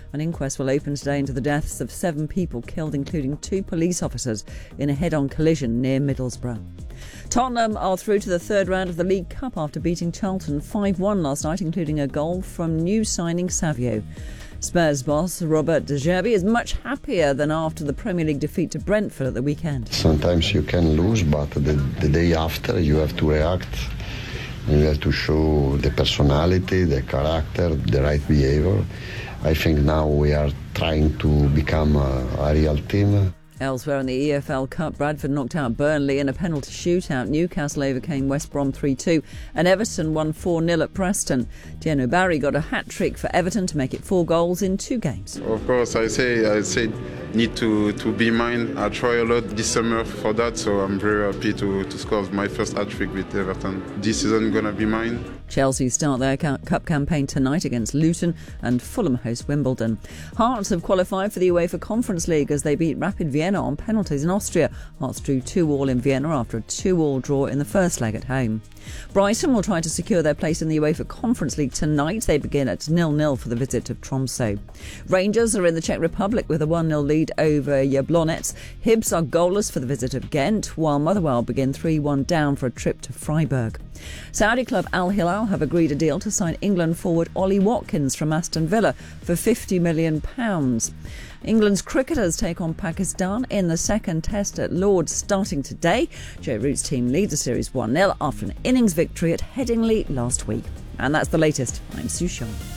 An inquest will open today into the deaths of 7 people killed, including 2 police officers, in a head-on collision near Middlesbrough. Tottenham are through to the third round of the League Cup after beating Charlton 5-1 last night, including a goal from new signing Savio. Spurs boss Robert De Zerbi is much happier than after the Premier League defeat to Brentford at the weekend. Sometimes you can lose, but the day after you have to react. You have to show the personality, the character, the right behavior. I think now we are trying to become a real team. Elsewhere in the EFL Cup, Bradford knocked out Burnley in a penalty shootout. Newcastle overcame West Brom 3-2 and Everton won 4-0 at Preston. Tieno Barry got a hat-trick for Everton to make it 4 goals in 2 games. Of course, I say need to be mine. I try a lot this summer for that, so I'm very happy to score my first hat-trick with Everton. This season gonna be mine. Chelsea start their cup campaign tonight against Luton, and Fulham host Wimbledon. Hearts have qualified for the UEFA Conference League as they beat Rapid Vienna on penalties in Austria. Hearts drew 2-2 in Vienna after a 2-2 draw in the first leg at home. Brighton will try to secure their place in the UEFA Conference League tonight. They begin at 0-0 for the visit of Tromsø. Rangers are in the Czech Republic with a 1-0 lead over Jablonec. Hibs are goalless for the visit of Ghent, while Motherwell begin 3-1 down for a trip to Freiburg. Saudi club Al Hilal have agreed a deal to sign England forward Ollie Watkins from Aston Villa for £50 million. England's cricketers take on Pakistan in the second test at Lord's starting today. Joe Root's team leads the series 1-0 after an innings victory at Headingley last week. And that's the latest. I'm Sue Shaw.